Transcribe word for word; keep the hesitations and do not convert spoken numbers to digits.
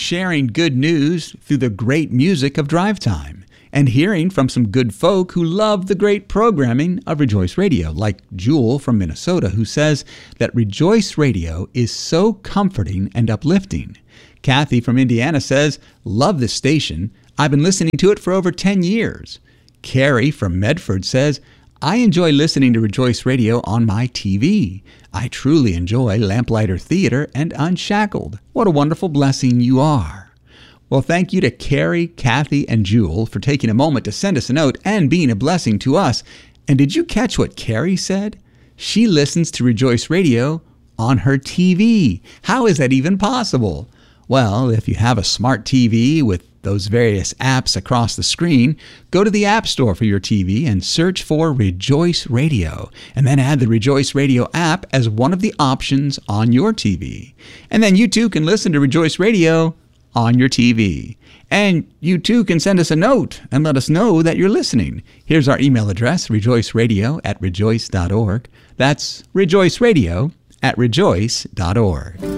sharing good news through the great music of Drive Time and hearing from some good folk who love the great programming of Rejoice Radio, like Jewel from Minnesota, who says that Rejoice Radio is so comforting and uplifting. Kathy from Indiana says, love this station. I've been listening to it for over ten years. Carrie from Medford says, I enjoy listening to Rejoice Radio on my T V. I truly enjoy Lamplighter Theater and Unshackled. What a wonderful blessing you are. Well, thank you to Carrie, Kathy, and Jewel for taking a moment to send us a note and being a blessing to us. And did you catch what Carrie said? She listens to Rejoice Radio on her T V. How is that even possible? Well, if you have a smart T V with those various apps across the screen, go to the App Store for your T V and search for Rejoice Radio, and then add the Rejoice Radio app as one of the options on your T V. And then you too can listen to Rejoice Radio on your T V. And you too can send us a note and let us know that you're listening. Here's our email address, rejoiceradio at rejoice dot org. That's rejoiceradio at rejoice dot org.